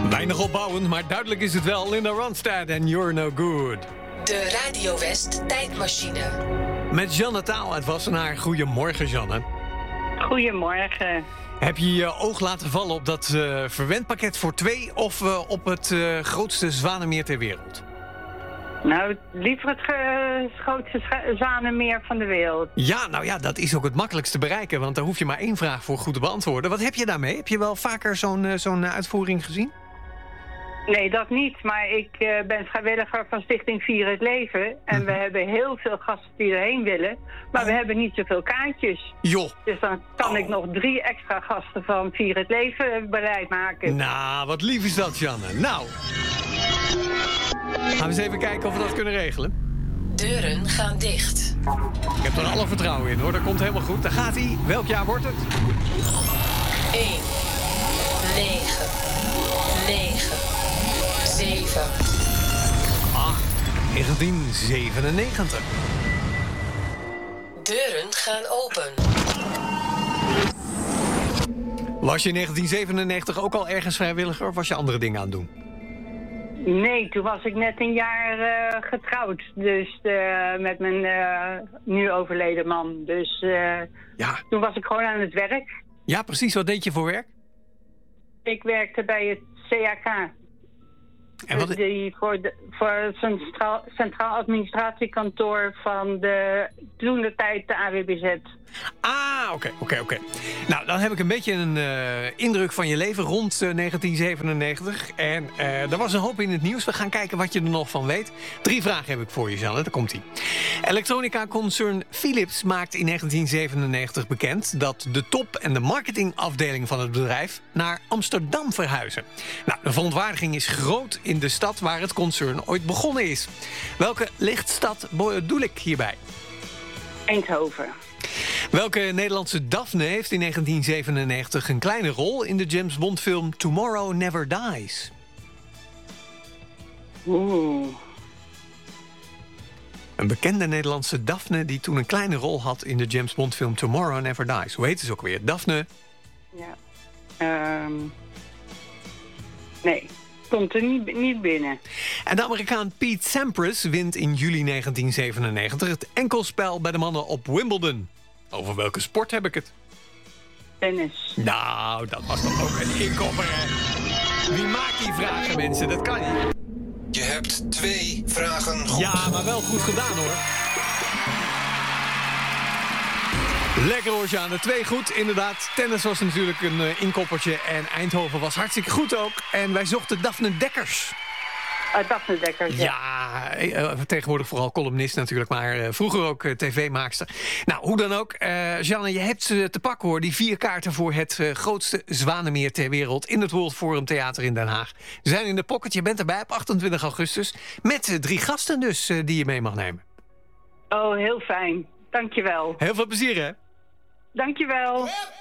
Weinig opbouwend, maar duidelijk is het wel. Linda Ronstadt en You're No Good. De Radio West tijdmachine. Met Jeanne Taal uit Wassenaar. Goedemorgen, Jeanne. Goedemorgen. Heb je je oog laten vallen op dat verwendpakket voor 2... of op het grootste zwanenmeer ter wereld? Nou, liever het grootste zwanenmeer van de wereld. Ja, nou ja, dat is ook het makkelijkst te bereiken. Want daar hoef je maar 1 vraag voor goed te beantwoorden. Wat heb je daarmee? Heb je wel vaker zo'n uitvoering gezien? Nee, dat niet. Maar ik ben vrijwilliger van Stichting Vier het Leven. En we hebben heel veel gasten die erheen willen. Maar we hebben niet zoveel kaartjes. Joh. Dus dan kan ik nog 3 extra gasten van Vier het Leven bereid maken. Nou, wat lief is dat, Janne. Nou, gaan we eens even kijken of we dat kunnen regelen. Deuren gaan dicht. Ik heb er alle vertrouwen in, hoor. Dat komt helemaal goed. Daar gaat hij. Welk jaar wordt het? 1, 9, 9, 7. 8, 1997. Deuren gaan open. Was je in 1997 ook al ergens vrijwilliger of was je andere dingen aan het doen? Nee, toen was ik net een jaar getrouwd. Dus met mijn nu overleden man. Dus Ja. toen was ik gewoon aan het werk. Ja, precies. Wat deed je voor werk? Ik werkte bij het CAK. En wat... Voor het Centraal Administratiekantoor van toentertijd de AWBZ. Ah, oké. Nou, dan heb ik een beetje een indruk van je leven rond 1997. En er was een hoop in het nieuws. We gaan kijken wat je er nog van weet. 3 vragen heb ik voor je, Jeanne. Daar komt-ie. Elektronica-concern Philips maakt in 1997 bekend dat de top- en de marketingafdeling van het bedrijf naar Amsterdam verhuizen. Nou, de verontwaardiging is groot in de stad waar het concern ooit begonnen is. Welke lichtstad bedoel ik hierbij? Eindhoven. Welke Nederlandse Daphne heeft in 1997 een kleine rol in de James Bond film Tomorrow Never Dies? Oeh. Een bekende Nederlandse Daphne die toen een kleine rol had in de James Bond film Tomorrow Never Dies. Hoe heet ze ook weer? Daphne? Ja. Nee, komt er niet binnen. En de Amerikaan Pete Sampras wint in juli 1997 het enkelspel bij de mannen op Wimbledon. Over welke sport heb ik het? Tennis. Nou, dat was toch ook een inkopper, hè? Wie maakt die vragen, mensen? Dat kan niet. Je hebt 2 vragen goed. Ja, maar wel goed gedaan, hoor. Lekker hoor, Jeanne. 2 goed, inderdaad. Tennis was natuurlijk een inkoppertje en Eindhoven was hartstikke goed ook. En wij zochten Daphne Dekkers. Daphne Dekkers, ja. Ja, tegenwoordig vooral columnist natuurlijk, maar vroeger ook tv-maakster. Nou, hoe dan ook. Jeanne, je hebt ze te pakken, hoor. Die 4 kaarten voor het grootste zwanenmeer ter wereld in het World Forum Theater in Den Haag. Ze zijn in de pocket. Je bent erbij op 28 augustus. Met 3 gasten dus die je mee mag nemen. Oh, heel fijn. Dankjewel. Heel veel plezier, hè? Dankjewel.